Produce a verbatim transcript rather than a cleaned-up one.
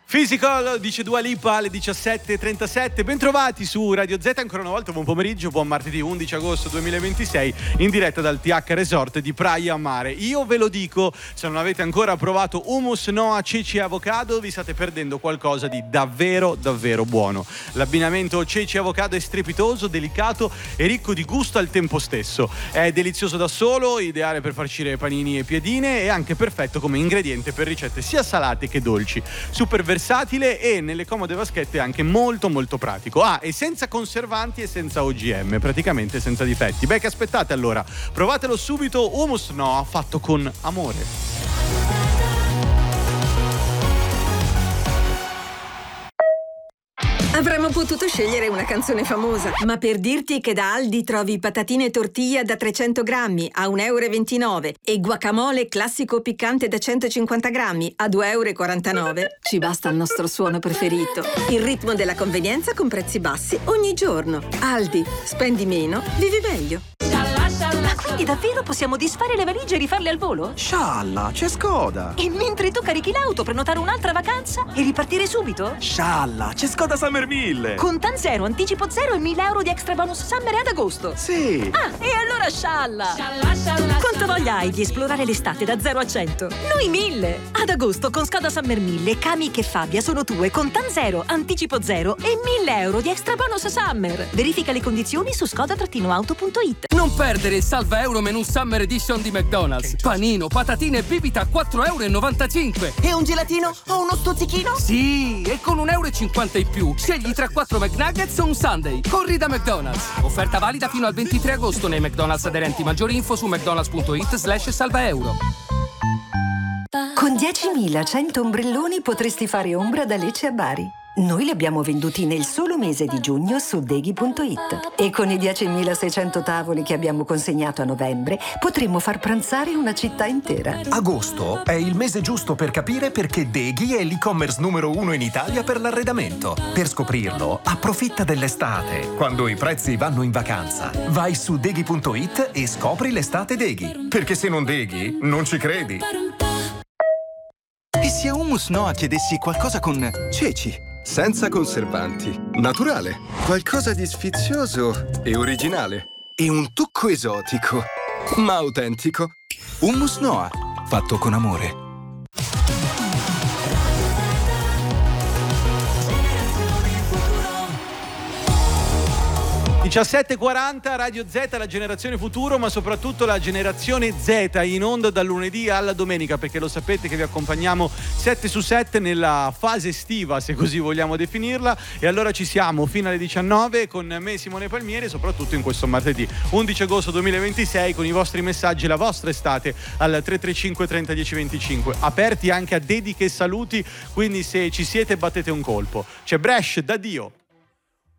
Physical, dice Dua Lipa alle diciassette e trentasette. Bentrovati su Radio Z, ancora una volta buon pomeriggio, buon martedì undici agosto duemilaventisei, in diretta dal T H Resort di Praia Mare. Io ve lo dico, se non avete ancora provato hummus noa, ceci e avocado, vi state perdendo qualcosa di davvero davvero buono. L'abbinamento ceci e avocado è strepitoso, delicato e ricco di gusto al tempo stesso. È delizioso da solo, ideale per farcire panini e piadine e anche perfetto come ingrediente per ricette sia salate che dolci. Super versatile e nelle comode vaschette anche molto molto pratico. Ah, e senza conservanti e senza O G M, praticamente senza difetti. Beh, che aspettate allora? Provatelo subito, hummus noa fatto con amore. Avremmo potuto scegliere una canzone famosa, ma per dirti che da Aldi trovi patatine tortilla da trecento grammi a un euro e ventinove e guacamole classico piccante da centocinquanta grammi a due euro e quarantanove, ci basta il nostro suono preferito. Il ritmo della convenienza con prezzi bassi ogni giorno. Aldi, spendi meno, vivi meglio. Ma quindi davvero possiamo disfare le valigie e rifarle al volo? Scialla, c'è Skoda! E mentre tu carichi l'auto, prenotare un'altra vacanza e ripartire subito? Scialla, c'è Skoda Summer mille! Con Tan Zero, anticipo zero e mille euro di extra bonus Summer ad agosto! Sì! Ah, e allora scialla! Scialla, scialla! Quanto voglia hai di esplorare l'estate da zero a cento? Noi mille! Ad agosto con Skoda Summer mille, Kami e Fabia sono tue con Tan Zero, anticipo zero e mille euro di extra bonus Summer! Verifica le condizioni su skoda auto punto it. Non perdere il salva euro menù Summer Edition di McDonald's. Panino, patatine e bibita a quattro euro e novantacinque. E un gelatino o uno stuzzichino? Sì, e con un euro e cinquanta in più scegli tra quattro McNuggets o un Sunday. Corri da McDonald's. Offerta valida fino al ventitré agosto nei McDonald's aderenti. Maggiori info su mcdonalds punto it slash salva euro. Con diecimilacento ombrelloni potresti fare ombra da Lecce a Bari. Noi li abbiamo venduti nel solo mese di giugno su deghi punto it e con i diecimilaseicento tavoli che abbiamo consegnato a novembre potremmo far pranzare una città intera. Agosto è il mese giusto per capire perché Deghi è l'e-commerce numero uno in Italia per l'arredamento. Per scoprirlo, approfitta dell'estate, quando i prezzi vanno in vacanza. Vai su deghi punto it e scopri l'estate Deghi, perché se non Deghi, non ci credi. E se a hummus noa chiedessi qualcosa con ceci? Senza conservanti, naturale, qualcosa di sfizioso e originale e un tocco esotico, ma autentico. Hummus noa, fatto con amore. diciassette e quaranta, Radio Z, la generazione futuro, ma soprattutto la generazione Z, in onda dal lunedì alla domenica, perché lo sapete che vi accompagniamo sette su sette nella fase estiva, se così vogliamo definirla, e allora ci siamo fino alle diciannove con me, Simone Palmieri, soprattutto in questo martedì undici agosto duemilaventisei con i vostri messaggi, la vostra estate al tre tre cinque trenta dieci venticinque, aperti anche a dediche e saluti, quindi se ci siete battete un colpo. C'è Bresh da Dio.